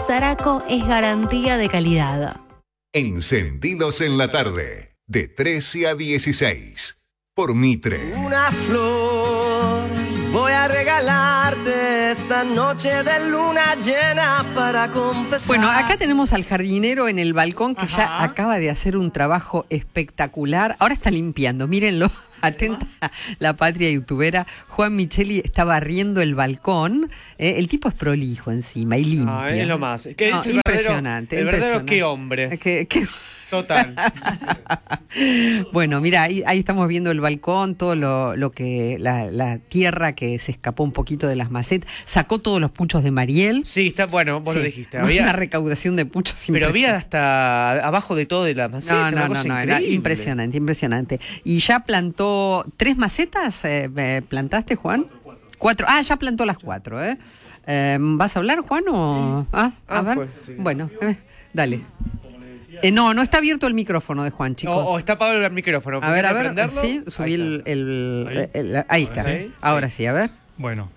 Zaraco es garantía de calidad. Encendidos en la tarde, de 13 a 16, por Mitre. Una flor voy a regalarte esta noche de luna llena para confesar. Bueno, acá tenemos al jardinero en el balcón que ya acaba de hacer un trabajo espectacular. Ahora está limpiando, mírenlo. Atenta la patria youtubera. Juan Micheli está barriendo el balcón. El tipo es prolijo encima y limpia. Es lo más. ¿Qué es impresionante. El verdadero qué hombre. Total. Bueno, mira, ahí estamos viendo el balcón, todo lo que la tierra que se escapó un poquito de las macetas, sacó todos los puchos de Mariel. Sí, está bueno, vos lo dijiste. Había una recaudación de puchos. Pero había hasta abajo de todo de la maceta. No, era impresionante. Y ya plantó 3 macetas, ¿plantaste, Juan? 4. Ya plantó las 4, ¿eh? ¿Vas a hablar, Juan, o...? A ver. Pues, sí. Bueno, dale. No está abierto el micrófono de Juan, chicos. O está apagado el micrófono. A ver, sí, subí ahí está. Ahora sí, a ver. Bueno,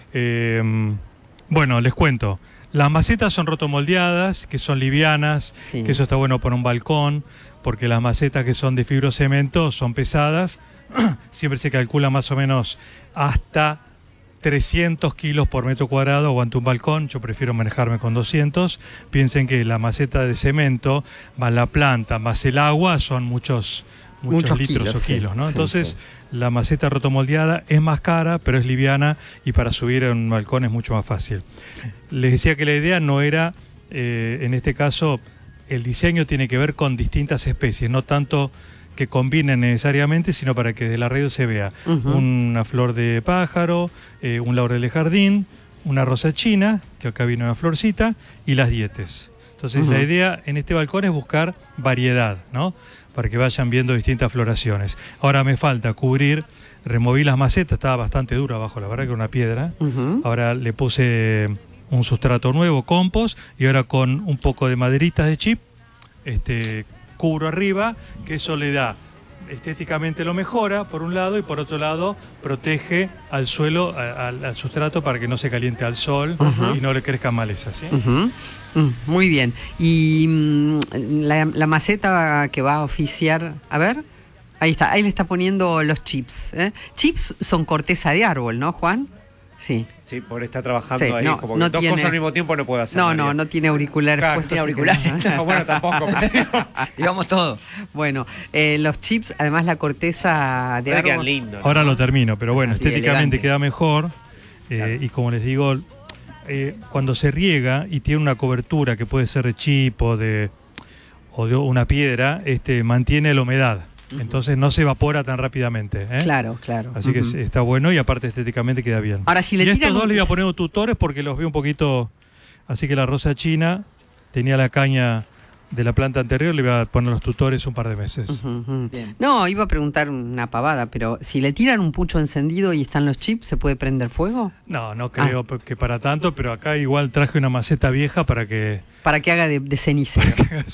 les cuento. Las macetas son rotomoldeadas, que son livianas, que eso está bueno para un balcón, porque las macetas que son de fibrocemento son pesadas. Siempre se calcula más o menos hasta 300 kilos por metro cuadrado aguanta un balcón. Yo prefiero manejarme con 200. Piensen que la maceta de cemento más la planta más el agua son muchos litros o kilos, ¿no? Entonces la maceta rotomoldeada es más cara, pero es liviana y para subir a un balcón es mucho más fácil. Les decía que la idea no era, en este caso, el diseño tiene que ver con distintas especies, no tanto que combinen necesariamente, sino para que desde la radio se vea una flor de pájaro, un laurel de jardín, una rosa china, que acá vino una florcita, y las dietes. Entonces la idea en este balcón es buscar variedad, ¿no? Para que vayan viendo distintas floraciones. Ahora me falta cubrir, removí las macetas, estaba bastante duro abajo, la verdad que era una piedra. Ahora le puse un sustrato nuevo, compost, y ahora con un poco de maderitas de chip, cubro arriba, que eso le da estéticamente, lo mejora por un lado, y por otro lado protege al suelo, al sustrato, para que no se caliente al sol y no le crezcan malezas, ¿sí? Muy bien. Y la maceta que va a oficiar, a ver, ahí está, ahí le está poniendo los chips, ¿eh? Chips son corteza de árbol, ¿no, Juan? Sí. Sí, por estar trabajando ahí, como que no dos cosas al mismo tiempo no puede hacer. No tiene auriculares puestos. Tiene auriculares. No, bueno, tampoco. Digamos todo. Bueno, los chips, además la corteza de árbol. Quedan lindos, ¿no? Ahora lo termino, pero bueno, estéticamente elegante. queda mejor. Y como les digo, cuando se riega y tiene una cobertura que puede ser de chip o de una piedra, mantiene la humedad. Entonces no se evapora tan rápidamente, ¿eh? Claro. Así que está bueno y aparte estéticamente queda bien. Ahora, si le y tiran estos dos le iba a poner tutores porque los veo un poquito... Así que la rosa china tenía la caña de la planta anterior, le iba a poner los tutores un par de meses. No, iba a preguntar una pavada, pero si le tiran un pucho encendido y están los chips, ¿se puede prender fuego? No creo que para tanto, pero acá igual traje una maceta vieja para que haga de cenicero.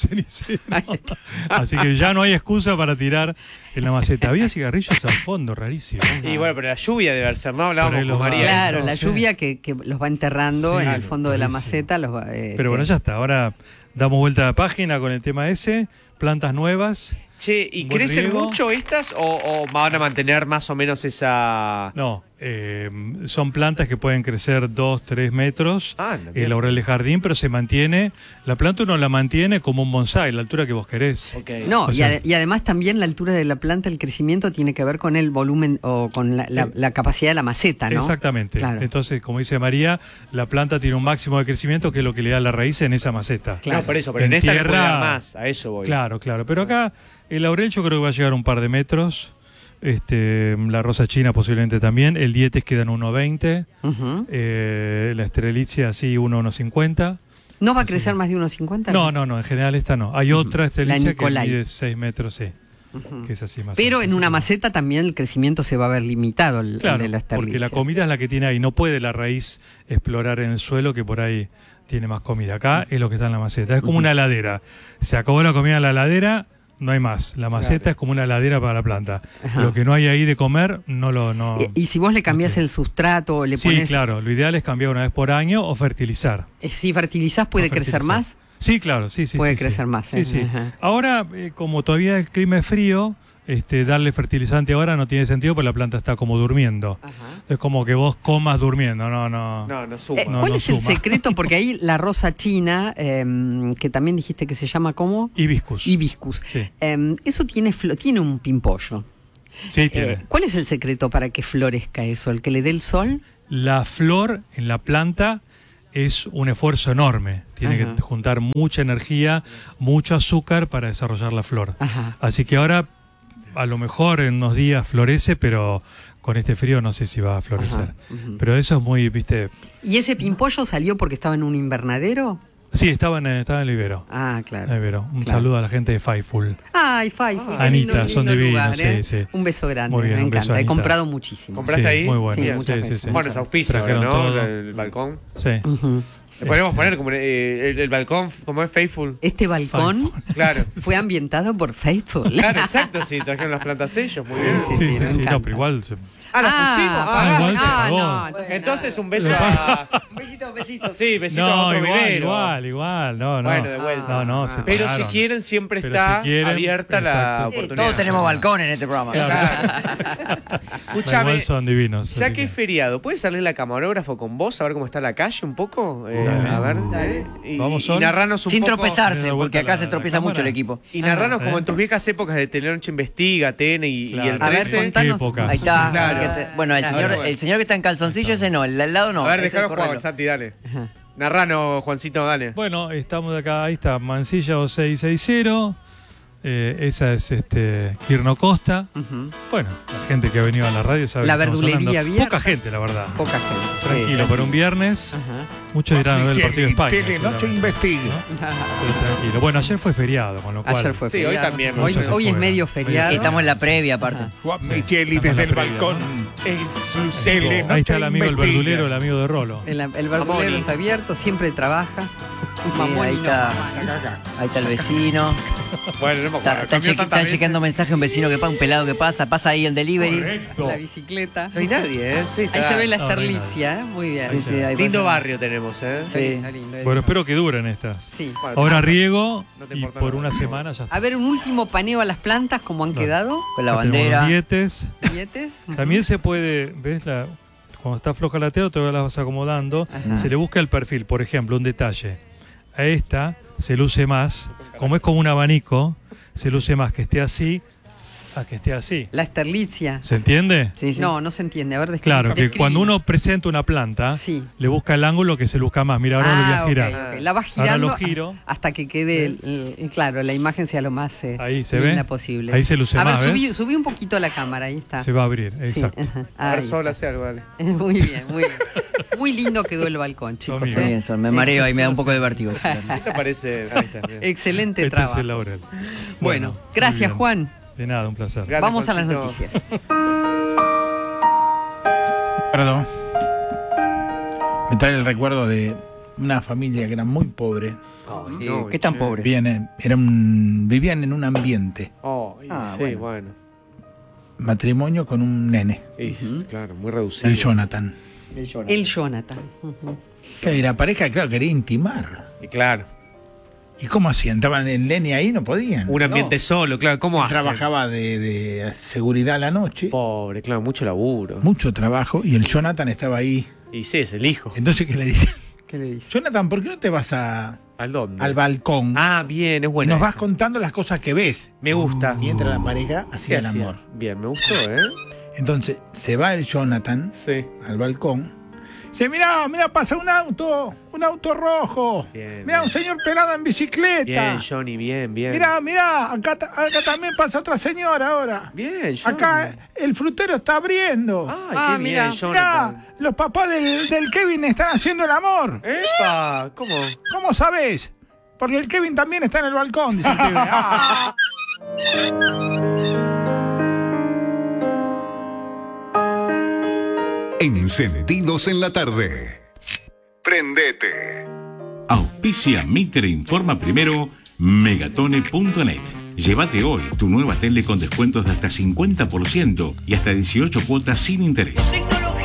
Así que ya no hay excusa para tirar en la maceta. Había cigarrillos al fondo, rarísimo. Y bueno, pero la lluvia debe ser, ¿no? Hablábamos con María. Claro, la lluvia que los va enterrando en el fondo de la maceta. Pero bueno, ya está. Ahora damos vuelta a la página con el tema ese. Plantas nuevas. Che, ¿y crecen mucho estas o van a mantener más o menos esa...? No, son plantas que pueden crecer 2-3 metros, el laurel de jardín, pero se mantiene, la planta uno la mantiene como un bonsái, la altura que vos querés. No, y además también la altura de la planta, el crecimiento tiene que ver con el volumen o con la capacidad de la maceta, ¿no? Exactamente. Claro. Entonces, como dice María, la planta tiene un máximo de crecimiento que es lo que le da la raíz en esa maceta. Claro, por eso, pero en esta tierra, le puede dar más, a eso voy. Claro, pero acá el laurel yo creo que va a llegar a un par de metros. La rosa china posiblemente también. El dietes queda en 1,20. La estrelitzia así 1,50. ¿No va a crecer más de 1,50? No, en general esta no. Hay otra estrelitzia que mide 6 metros, sí. Que es así más. Pero en una maceta también el crecimiento se va a ver limitado, el de la estrelitzia. Porque la comida es la que tiene ahí. No puede la raíz explorar en el suelo, que por ahí tiene más comida. Acá es lo que está en la maceta. Es como una heladera. Se acabó la comida en la heladera, no hay más. La maceta Claro. es como una ladera para la planta. Ajá. Lo que no hay ahí de comer, no. Y si vos le cambiás el sustrato, le Sí, pones... claro. Lo ideal es cambiar una vez por año o fertilizar. Si fertilizás, ¿puede O crecer fertilizar. más? Sí, claro, sí. Puede sí, crecer sí. más, Sí, sí. Ajá. Ahora, como todavía el clima es frío, darle fertilizante ahora no tiene sentido porque la planta está como durmiendo. Ajá. Es como que vos comas durmiendo, no. No suma. No, ¿Cuál no es el suma. secreto? Porque ahí la rosa china, que también dijiste que se llama ¿cómo? Hibiscus. Hibiscus. Sí. Eso tiene un pimpollo. Sí, tiene. ¿Cuál es el secreto para que florezca eso? ¿El que le dé el sol? La flor en la planta es un esfuerzo enorme. Tiene Ajá. que juntar mucha energía, mucho azúcar para desarrollar la flor. Ajá. Así que ahora, a lo mejor en unos días florece, pero con este frío no sé si va a florecer. Ajá. Ujú. Pero eso es muy, viste... ¿Y ese pimpollo salió porque estaba en un invernadero? Sí, estaba en el vivero. Ah, claro. En el vivero. Un Claro. saludo a la gente de Fightful. Ay, Faiful, qué Anita, lindo, son lindo divinos, lugar, ¿eh? sí, sí. Un beso grande, Muy bien, me un beso, encanta. He Anita. comprado muchísimo. ¿Compraste ahí? Muy bueno. Sí, muchas veces. Bueno, es auspicio, Trajeron ¿no? todo. El balcón. Sí. Ujú. Le podemos poner como el balcón, como es Faithful. Este balcón Claro. fue ambientado por Faithful. Claro, exacto, sí, trajeron las plantas ellos, muy bien. sí, me No, encanta. pero igual... Las pusimos. igual se pagó. no, entonces Entonces un beso a... Besito. Sí, besito a No, otro vivero. igual, no. Bueno, de vuelta. No, se Pero si pagaron. quieren, siempre Pero está si quieren, abierta la exacto. oportunidad. Todos tenemos balcón en este programa. Escúchame, Igual son divinos. ya así que es feriado, ¿puede salir la camarógrafo con vos a ver cómo está la calle un poco? A ver, y, Vamos, y Sol. narranos un Sin poco. tropezarse, Dar porque vuelta acá la- se la tropieza mucho el cámara. equipo. Y narranos como ¿eh? en tus viejas épocas de Telenoche Investiga, TN y Claro. el A ver, 13. contanos. Qué época. Ahí está. Claro. Bueno, Claro. el señor que está en calzoncillo ese no, el de al lado no. A ver, ese dejalo correlo. jugar, Santi, dale. Narranos, Juancito, dale. Bueno, estamos de acá, ahí está, Mansilla 2660. Esa es Quirno Costa. Ujú. Bueno, la gente que ha venido a la radio sabe La que estamos verdulería hablando. abierta. Poca gente, la verdad. Poca gente. Tranquilo, pero un viernes, Ajá. muchos dirán a ver el partido de España. Telenoche seguramente. investiga. Pero tranquilo. Bueno, ayer fue feriado, con lo cual. Ayer fue Sí, hoy feriado. también, Hoy, muchos se hoy es fueron. medio Hoy feriado. Estamos en la previa, aparte. Ajá. Juan Micheli Estamos desde en el la previa, balcón. Telenoche Ahí está el amigo, el investiga. verdulero, el amigo de Rolo. El verdulero Mamoni. está abierto, siempre trabaja. Sí, Mamoni ahí no, está. mamoni. Ahí está el vecino. Bueno, no me acuerdo. Está cambió tantas veces. chequeando mensaje a un vecino que pasa, un pelado que pasa ahí el delivery. Correcto. La bicicleta. No hay nadie, ¿eh? Sí, Ahí está. se ve la No, no hay Sterlitzia, ¿eh? Muy bien. Ahí Sí, se ve. ahí Lindo pasa. barrio tenemos, ¿eh? Sí. Lindo, lindo. Bueno, espero que duren estas. Sí. Bueno, Ahora riego No te y importa por nada. una semana ya está. A ver, un último paneo a las plantas, ¿cómo han Dale. quedado? Con la Ya tenemos bandera. los dietes. ¿Billetes? También se puede, ¿ves? Cuando está floja la tela, todavía la vas acomodando. Ajá. Se le busca el perfil, por ejemplo, un detalle. A esta se luce más, como es como un abanico, se luce más que esté así a que esté así. La Sterlitzia. ¿Se entiende? Sí, sí. No, no se entiende. A ver, Claro, que describí. cuando uno presenta una planta, Sí. le busca el ángulo que se luzca más. Mira, ahora lo voy a ok, girar. ok. La vas Ahora girando lo giro. hasta que quede, claro, la imagen sea lo más Ahí se linda ve. posible. Ahí se luce a más, ver, ¿ves? subí un poquito la cámara, ahí está. Se va a abrir, Sí, exacto. ajá. A ver, Ahí Sol, está. hace algo, dale. Muy bien, muy bien. Muy lindo quedó el balcón, chicos. Amigo. Muy ¿eh? bien, Sol, me mareo ahí, me da un poco de vértigo. ¿Qué te parece? Ahí está, bien. Excelente Este trabajo. es el laurel. Bueno, muy gracias, bien. Juan. De nada, un placer. Gracias, Vamos a las Juancito. noticias. Perdón. Me trae el recuerdo de una familia que era muy pobre. Ay, ¿Qué tan che. pobre? Vivían en un ambiente. Oh, sí, bueno. Matrimonio con un nene, Y, claro, muy reducido. el Jonathan. El Jonathan. Ujú. Y la pareja, claro, quería intimar. Y claro, ¿Y cómo hacían? Estaban el nene ahí, no podían. un ambiente No. solo, claro. ¿Cómo hace? Trabajaba de seguridad a la noche. Pobre, claro, mucho laburo. Mucho trabajo. Y el Jonathan estaba ahí. Y sí, es el hijo. Entonces, ¿qué le dicen? ¿Qué le dice? Jonathan, ¿por qué no te vas ¿Al dónde? al balcón? Ah, bien, es y bueno. nos vas contando las cosas que ves. Me gusta. Mientras la pareja hacía el amor. Bien, me gustó, ¿eh? Entonces, se va el Jonathan Sí. al balcón. Dice, mirá, pasa un auto rojo. Bien, Mirá, bien. un señor pelado en bicicleta. Bien, Johnny, bien, bien. Mirá, acá también pasa otra señora ahora. Bien, Johnny. Acá el frutero está abriendo. Ay, qué mira, bien, Jonathan. Mirá, los papás del Kevin están haciendo el amor. ¡Epa! ¿Cómo? ¿Cómo sabés? Porque el Kevin también está en el balcón, dice el Kevin. Ah. Encendidos en la tarde. Prendete. Auspicia Mitre Informa Primero, Megatone.net. Llévate hoy tu nueva tele con descuentos de hasta 50% y hasta 18 cuotas sin interés.